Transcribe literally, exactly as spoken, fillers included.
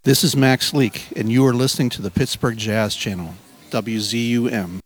This is Max Leak, and you are listening to the Pittsburgh Jazz Channel, W Z U M.